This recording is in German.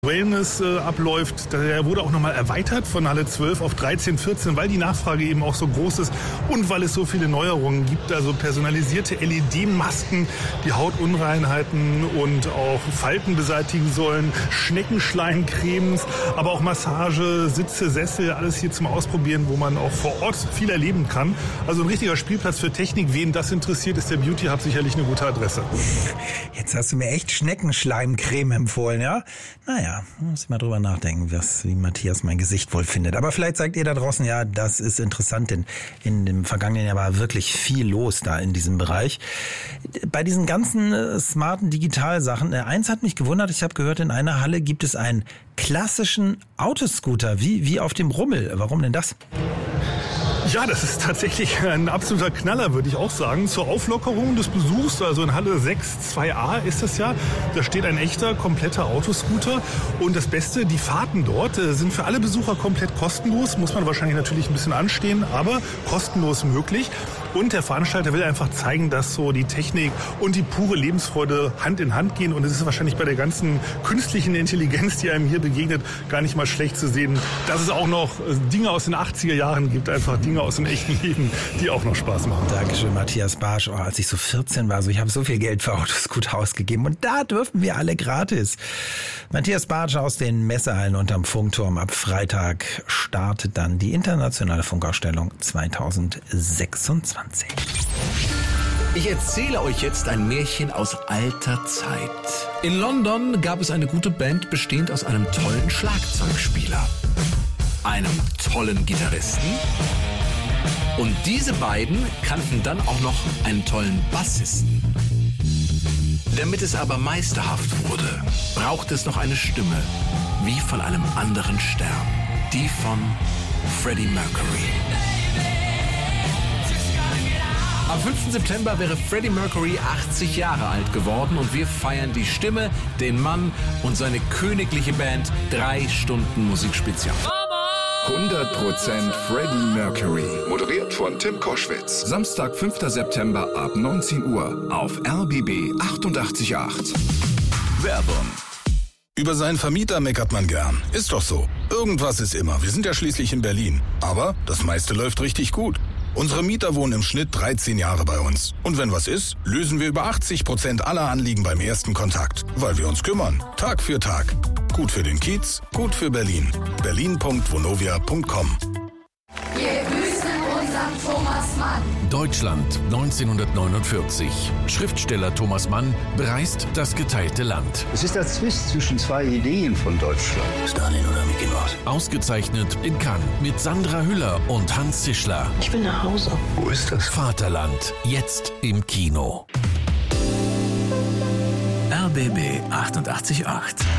Wellness abläuft. Der wurde auch nochmal erweitert von Halle 12 auf 13, 14, weil die Nachfrage eben auch so groß ist und weil es so viele Neuerungen gibt. Also personalisierte LED-Masken, die Hautunreinheiten und auch Falten beseitigen sollen, Schneckenschleimcremes, aber auch Massage, Sitze, Sessel, alles hier zum Ausprobieren, wo man auch vor Ort viel erleben kann. Also ein richtiger Spielplatz für Technik. Wen das interessiert, ist der Beauty Hub sicherlich eine gute Adresse. Jetzt hast du mir echt Schneckenschleimcreme empfohlen, ja? Naja, muss ich mal drüber nachdenken, wie Matthias mein Gesicht wohl findet. Aber vielleicht sagt ihr da draußen, ja, das ist interessant, denn in dem vergangenen Jahr war wirklich viel los da in diesem Bereich. Bei diesen ganzen smarten Digitalsachen, eins hat mich gewundert, ich habe gehört, in einer Halle gibt es einen klassischen Autoscooter, wie auf dem Rummel. Warum denn das? Ja, das ist tatsächlich ein absoluter Knaller, würde ich auch sagen. Zur Auflockerung des Besuchs, also in Halle 6 2a ist das ja, da steht ein echter, kompletter Autoscooter. Und das Beste, die Fahrten dort sind für alle Besucher komplett kostenlos. Muss man wahrscheinlich natürlich ein bisschen anstehen, aber kostenlos möglich. Und der Veranstalter will einfach zeigen, dass so die Technik und die pure Lebensfreude Hand in Hand gehen. Und es ist wahrscheinlich bei der ganzen künstlichen Intelligenz, die einem hier begegnet, gar nicht mal schlecht zu sehen, dass es auch noch Dinge aus den 80er Jahren gibt, einfach Dinge aus dem echten Leben, die auch noch Spaß machen. Dankeschön, Matthias Barsch. Oh, als ich so 14 war, ich habe so viel Geld für Autoscooter ausgegeben und da dürfen wir alle gratis. Matthias Barsch aus den Messehallen unterm Funkturm. Ab Freitag startet dann die internationale Funkausstellung 2026. Ich erzähle euch jetzt ein Märchen aus alter Zeit. In London gab es eine gute Band, bestehend aus einem tollen Schlagzeugspieler, einem tollen Gitarristen und diese beiden kannten dann auch noch einen tollen Bassisten. Damit es aber meisterhaft wurde, braucht es noch eine Stimme, wie von einem anderen Stern, die von Freddie Mercury. Am 5. September wäre Freddie Mercury 80 Jahre alt geworden und wir feiern die Stimme, den Mann und seine königliche Band 3 Stunden Musikspezial. 100% Freddie Mercury. Moderiert von Tim Koschwitz. Samstag, 5. September ab 19 Uhr auf RBB 88.8. Werbung. Über seinen Vermieter meckert man gern. Ist doch so. Irgendwas ist immer. Wir sind ja schließlich in Berlin. Aber das meiste läuft richtig gut. Unsere Mieter wohnen im Schnitt 13 Jahre bei uns. Und wenn was ist, lösen wir über 80% aller Anliegen beim ersten Kontakt. Weil wir uns kümmern. Tag für Tag. Gut für den Kiez, gut für Berlin. berlin.vonovia.com. Wir grüßen unseren Thomas Mann. Deutschland 1949. Schriftsteller Thomas Mann bereist das geteilte Land. Es ist der Zwist zwischen zwei Ideen von Deutschland. Stalin oder Mickey Mouse? Ausgezeichnet in Cannes mit Sandra Hüller und Hans Zischler. Ich will nach Hause. Wo ist das? Vaterland, jetzt im Kino. RBB 88.8.